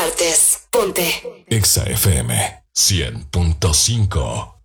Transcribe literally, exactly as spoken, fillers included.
partes. Ponte Exa F M cien punto cinco.